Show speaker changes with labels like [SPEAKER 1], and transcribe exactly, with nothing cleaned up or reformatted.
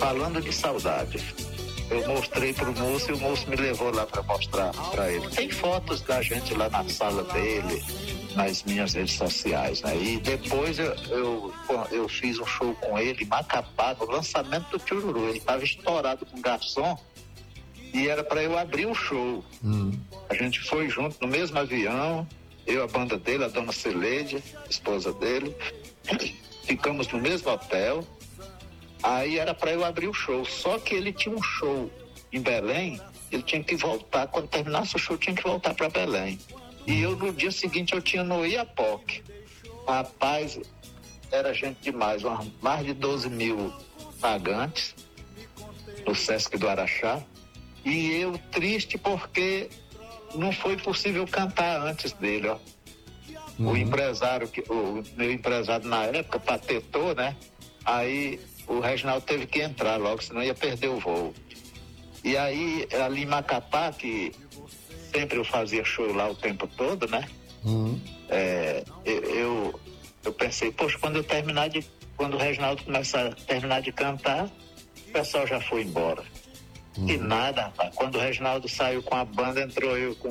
[SPEAKER 1] falando de saudade, eu mostrei pro moço e o moço me levou lá para mostrar para ele. Tem fotos da gente lá na sala dele, nas minhas redes sociais, né? E depois eu, eu, eu fiz um show com ele em Macapá, no lançamento do Chururu. Ele estava estourado com garçom e era para eu abrir o show. Hum. A gente foi junto no mesmo avião, eu, a banda dele, a dona Celede, esposa dele, ficamos no mesmo hotel. Aí era para eu abrir o show, só que ele tinha um show em Belém, ele tinha que voltar, quando terminasse o show tinha que voltar para Belém. E eu no dia seguinte eu tinha no Iapoc. Rapaz, era gente demais, mais de doze mil pagantes no Sesc do Araxá. E eu triste porque não foi possível cantar antes dele, ó. Uhum. O empresário, que, o meu empresário na época, patetou, né? Aí o Reginaldo teve que entrar logo, senão ia perder o voo. E aí, ali em Macapá, que sempre eu fazia show lá o tempo todo, né? Uhum. É, eu, eu pensei, poxa, quando eu terminar de... Quando o Reginaldo começar a terminar de cantar, o pessoal já foi embora. Uhum. E nada, rapaz. Quando o Reginaldo saiu com a banda, entrou eu com